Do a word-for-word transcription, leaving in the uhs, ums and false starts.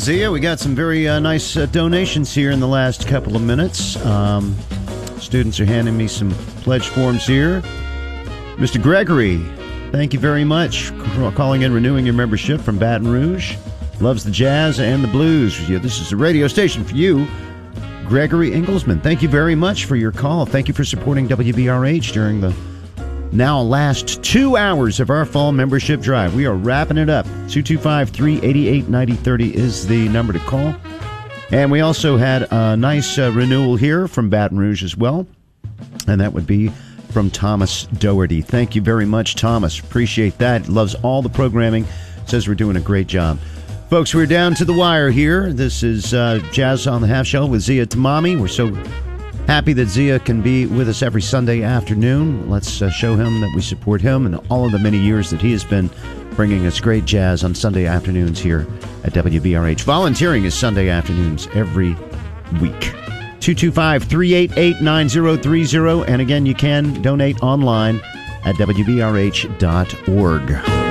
Zia. We got some very uh, nice uh, donations here in the last couple of minutes. Um, students are handing me some pledge forms here. Mister Gregory, thank you very much for calling in, renewing your membership from Baton Rouge. Loves the jazz and the blues. Yeah, this is a radio station for you. Gregory Inglesman, thank you very much for your call. Thank you for supporting W B R H during the now last two hours of our fall membership drive. We are wrapping it up. two two five, three eight eight, nine zero three zero is the number to call. And we also had a nice uh, renewal here from Baton Rouge as well. And that would be from Thomas Doherty. Thank you very much, Thomas. Appreciate that. Loves all the programming. Says we're doing a great job. Folks, we're down to the wire here. This is uh, Jazz on the Half Shell with Zia Tamami. We're so happy that Zia can be with us every Sunday afternoon. Let's uh, show him that we support him and all of the many years that he has been bringing us great jazz on Sunday afternoons here at W B R H. Volunteering is Sunday afternoons every week. two two five, three eight eight, nine zero three zero. And again, you can donate online at W B R H dot org.